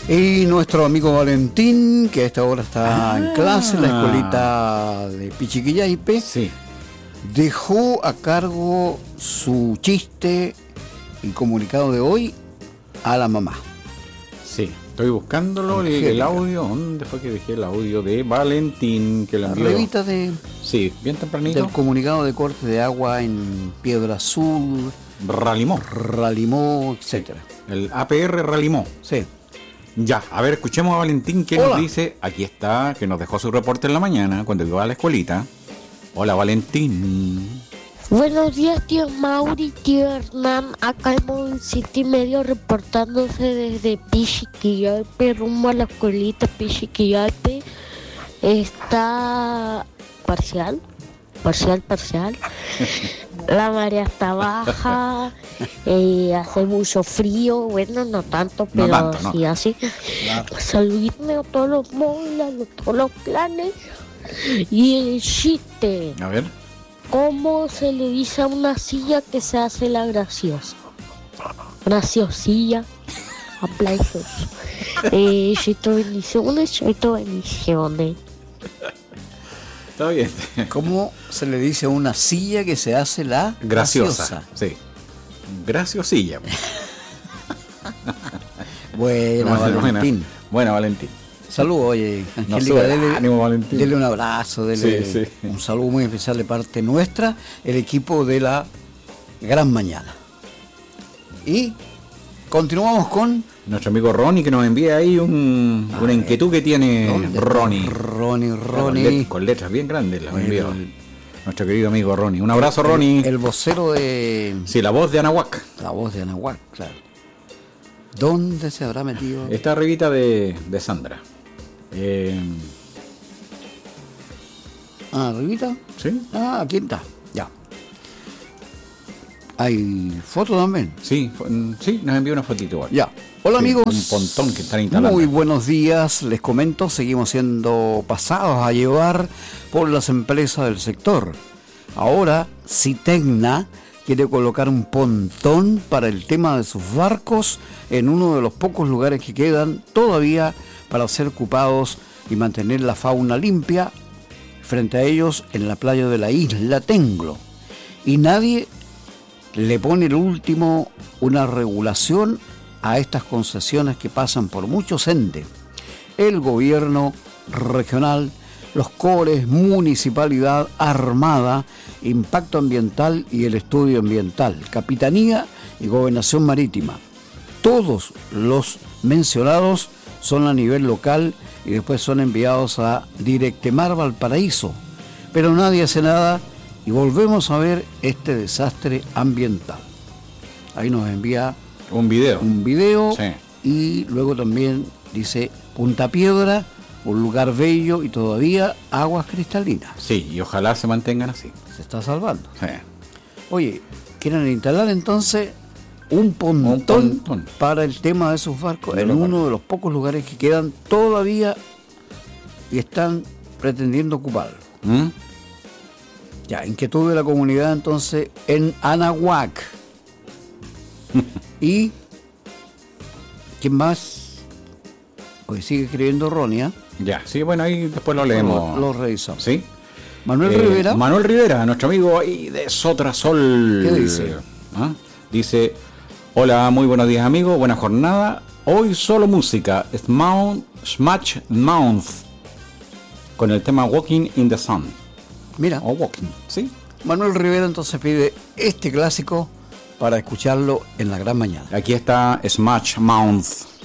Y nuestro amigo Valentín, que a esta hora está en clase en la escuelita de Pichiquillaipe, Sí. dejó a cargo su chiste y comunicado de hoy a la mamá. Sí, estoy buscándolo, el audio. ¿Dónde fue que dejé el audio de Valentín? Que lo envió. Revista de, Sí, bien tempranito. del comunicado de corte de agua en Piedra Azul, Ralimó. Ralimó, etcétera. El APR Ralimó. Sí. Ya, a ver, escuchemos a Valentín que Hola. nos dice. Aquí está, que nos dejó su reporte en la mañana cuando iba a la escuelita. Hola, Valentín. Buenos días, tío Mauri, tío Hernán, acá en Móvil City Medio reportándose desde Pichiquillaipe rumbo a la escuelita Pichiquillaipe. Está parcial. La marea está baja, hace mucho frío, bueno, no tanto, pero No tanto, no. sí así. Saluditme a todos los móviles, a todos los planes. Y el chiste. A ver. ¿Cómo se le dice a una silla que se hace la graciosa? Graciosilla. Aplausos. Chito bendiciones. Está bien. ¿Cómo se le dice a una silla que se hace la Graciosa. Sí. Graciosilla. Buena, Valentín. Buena, Valentín. Saludos, oye, No Angélica, sube ánimo, Valentín. dele un abrazo, dele Sí. un saludo muy especial de parte nuestra, el equipo de la Gran Mañana. Y continuamos con Nuestro amigo Ronnie, que nos envía ahí una inquietud que tiene ¿dónde está? Ronnie. Ronnie. Con letras bien grandes las Bueno, envió. Nuestro querido amigo Ronnie. Un abrazo, Ronnie. El vocero de Sí, la voz de Anahuac. la voz de Anahuac, claro. ¿Dónde se habrá metido? Esta arribita de Sandra. ¿Arribita? ¿Sí? Aquí está, ya. ¿Hay foto también? Sí, nos envió una fotito igual. Ya. Hola, Sí, amigos. un pontón que están instalando. Muy buenos días, les comento, seguimos siendo pasados a llevar por las empresas del sector. Ahora, Citecna quiere colocar un pontón para el tema de sus barcos en uno de los pocos lugares que quedan todavía para ser ocupados y mantener la fauna limpia frente a ellos en la playa de la isla Tenglo. Y nadie le pone el último una regulación a estas concesiones que pasan por muchos entes. El gobierno regional, los CORES, municipalidad, armada, impacto ambiental y el estudio ambiental, capitanía y gobernación marítima. Todos los mencionados son a nivel local y después son enviados a Directemar Valparaíso. Pero nadie hace nada y volvemos a ver este desastre ambiental. Ahí nos envía Un video. Sí. Sí. Y luego también dice Punta Piedra, un lugar bello y todavía aguas cristalinas. Sí, y ojalá se mantengan así. Se está salvando. Sí. Oye, ¿quieren instalar entonces un pontón pontón para el tema de sus barcos De en los uno barcos. de los pocos lugares que quedan todavía y están pretendiendo ocuparlo? ¿Mm? Ya, inquietud de la comunidad entonces en Anahuac. Y ¿quién más? Hoy sigue escribiendo Ronnie, ¿eh? Ya, sí, bueno, ahí después lo leemos. Lo revisamos. ¿Sí? Manuel Rivera. Manuel Rivera, nuestro amigo ahí de Sotrasol. ¿Qué dice? ¿Ah? Dice, hola, muy buenos días amigos, buena jornada. Hoy solo música, Smash Mouth, con el tema Walking in the Sun. Mira, O Walking, ¿sí? Manuel Rivera entonces pide este clásico para escucharlo en la gran mañana. Aquí está Smash Mouth.